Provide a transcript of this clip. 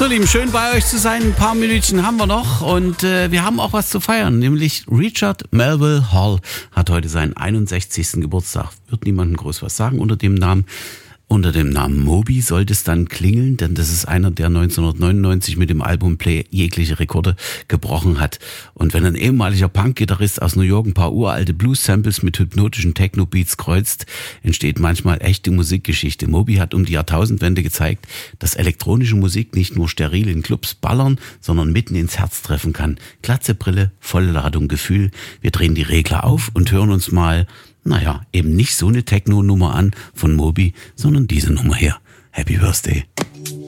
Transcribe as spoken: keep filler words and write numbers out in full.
So, Lieben, schön bei euch zu sein. Ein paar Minütchen haben wir noch und äh, wir haben auch was zu feiern, nämlich Richard Melville Hall hat heute seinen einundsechzigsten Geburtstag. Wird niemandem groß was sagen unter dem Namen. Unter dem Namen Moby sollte es dann klingeln, denn das ist einer, der neunzehnhundertneunundneunzig mit dem Album Play jegliche Rekorde gebrochen hat. Und wenn ein ehemaliger Punk-Gitarrist aus New York ein paar uralte Blues-Samples mit hypnotischen Techno-Beats kreuzt, entsteht manchmal echte Musikgeschichte. Moby hat um die Jahrtausendwende gezeigt, dass elektronische Musik nicht nur steril in Clubs ballern, sondern mitten ins Herz treffen kann. Glatze Brille, volle Ladung Gefühl. Wir drehen die Regler auf und hören uns mal Naja, eben nicht so eine Techno-Nummer an von Moby, sondern diese Nummer hier. Happy Birthday.